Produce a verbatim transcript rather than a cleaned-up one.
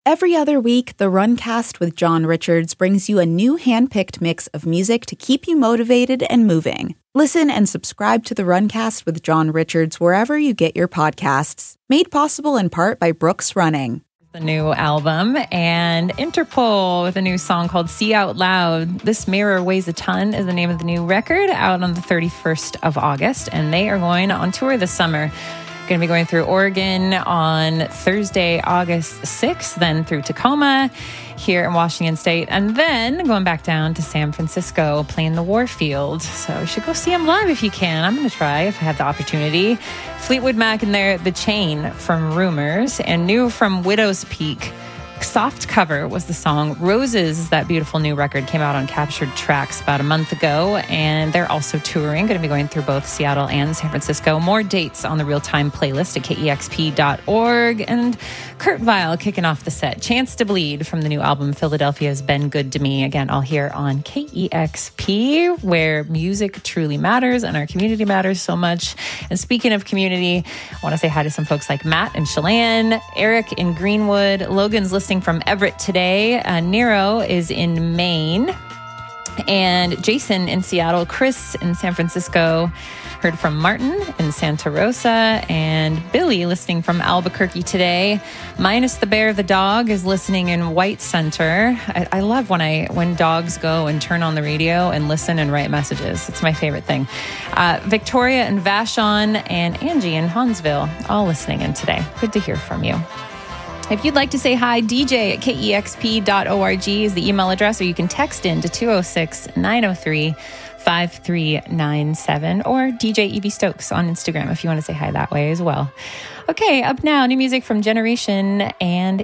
Every other week, the Runcast with John Richards brings you a new hand-picked mix of music to keep you motivated and moving. Listen and subscribe to the Runcast with John Richards wherever you get your podcasts. Made possible in part by Brooks Running. The new album, and Interpol with a new song called See Out Loud. This Mirror Weighs a Ton is the name of the new record, out on the thirty-first of August, and they are going on tour this summer. Going to be going through Oregon on Thursday, August sixth, then through Tacoma here in Washington State, and then going back down to San Francisco playing the Warfield. So you should go see them live if you can. I'm going to try if I have the opportunity. Fleetwood Mac and their The Chain from Rumors, and new from Widow's Peak. Soft Cover was the song. Roses, that beautiful new record, came out on Captured Tracks about a month ago, and they're also touring, going to be going through both Seattle and San Francisco. More dates on the real-time playlist at K E X P dot org. And Kurt Vile kicking off the set. Chance to Bleed from the new album Philadelphia's Been Good to Me. Again, all here on K E X P, where music truly matters and our community matters so much. And speaking of community, I want to say hi to some folks like Matt and Chelan, Eric in Greenwood, Logan's listening from Everett today. Uh, Nero is in Maine, and Jason in Seattle, Chris in San Francisco. Heard from Martin in Santa Rosa, and Billy listening from Albuquerque today. Minus the Bear the dog is listening in White Center. I, I love when I when dogs go and turn on the radio and listen and write messages. It's my favorite thing. Uh, Victoria and Vashon and Angie in Huntsville all listening in today. Good to hear from you. If you'd like to say hi, D J at K E X P dot org is the email address, or you can text in to two oh six, nine oh three, five three nine seven, or D J Evie Stokes on Instagram if you want to say hi that way as well. Okay, up now, new music from Generation and